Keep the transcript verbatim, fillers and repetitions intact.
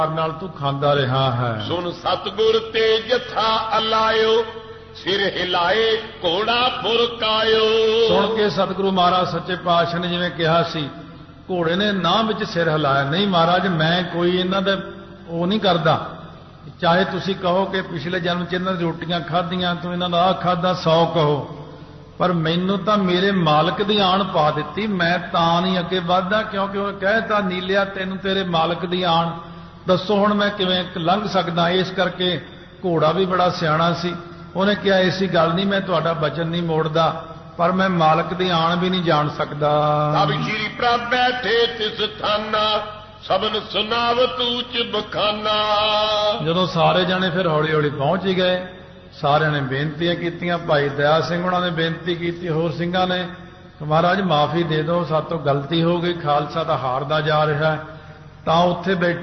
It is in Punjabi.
ਨਾਲ ਤੂੰ ਖਾਂਦਾ ਰਿਹਾ ਹੈ। ਸੁਨ ਸਤਗੁਰ ਤੇ ਜਥਾ ਅਲਾਇਓ, ਸਿਰ ਹਿਲਾਏ ਘੋੜਾ ਫੁਰਕਾਇਓ। ਸੁਣ ਕੇ ਸਤਿਗੁਰੂ ਮਹਾਰਾਜ ਸੱਚੇ ਪਾਤਸ਼ਾਹ ਨੇ ਜਿਵੇਂ ਕਿਹਾ ਸੀ, ਘੋੜੇ ਨੇ ਨਾ ਵਿੱਚ ਸਿਰ ਹਿਲਾਇਆ। ਨਹੀਂ ਮਹਾਰਾਜ, ਮੈਂ ਕੋਈ ਇਹਨਾਂ ਦਾ ਉਹ ਨਹੀਂ ਕਰਦਾ। ਚਾਹੇ ਤੁਸੀਂ ਕਹੋ ਕਿ ਪਿਛਲੇ ਜਨਮ ਚ ਇਹਨਾਂ ਦੀ ਰੋਟੀਆਂ ਖਾਧੀਆਂ, ਤੂੰ ਇਹਨਾਂ ਦਾ ਆਹ ਖਾਧਾ, ਸੌ ਕਹੋ, ਪਰ ਮੈਨੂੰ ਤਾਂ ਮੇਰੇ ਮਾਲਕ ਦੀ ਆਣ ਪਾ ਦਿੱਤੀ। ਮੈਂ ਤਾਂ ਨਹੀਂ ਅੱਗੇ ਵੱਧਦਾ, ਕਿਉਂਕਿ ਉਹ ਕਹਿਤਾ ਨੀਲਿਆ ਤੈਨੂੰ ਤੇਰੇ ਮਾਲਕ ਦੀ ਆਣ, ਦੱਸੋ ਹੁਣ ਮੈਂ ਕਿਵੇਂ ਲੰਘ ਸਕਦਾ। ਇਸ ਕਰਕੇ ਘੋੜਾ ਵੀ ਬੜਾ ਸਿਆਣਾ ਸੀ। ਉਹਨੇ ਕਿਹਾ ਐਸੀ ਗੱਲ ਨਹੀਂ, ਮੈਂ ਤੁਹਾਡਾ ਬਚਨ ਨਹੀਂ ਮੋੜਦਾ, ਪਰ ਮੈਂ ਮਾਲਕ ਦੀ ਆਣ ਵੀ ਨਹੀਂ ਜਾਣ ਸਕਦਾ। ਤਬ ਸ਼੍ਰੀ ਪ੍ਰਭ ਬੈਠੇ ਤਿਸ ਥਾਨਾ, ਸਭਨ ਸੁਨਾਵਤ ਉੱਚ ਬਖਾਨਾ। ਜਦੋਂ ਸਾਰੇ ਜਾਣੇ ਫਿਰ ਹੌਲੀ ਹੌਲੀ ਪਹੁੰਚ ਹੀ ਗਏ, ਸਾਰਿਆਂ ਨੇ ਬੇਨਤੀਆਂ ਕੀਤੀਆਂ। ਭਾਈ ਦਇਆ ਸਿੰਘ ਉਹਨਾਂ ਨੇ ਬੇਨਤੀ ਕੀਤੀ, ਹੋਰ ਸਿੰਘਾਂ ਨੇ, ਮਹਾਰਾਜ ਮਾਫੀ ਦੇ ਦਿਓ, ਸਾਤੋਂ ਗਲਤੀ ਹੋ ਗਈ, ਖਾਲਸਾ ਤਾਂ ਹਾਰਦਾ ਜਾ ਰਿਹਾ। ਤਾਂ ਉੱਥੇ ਬੈਠੇ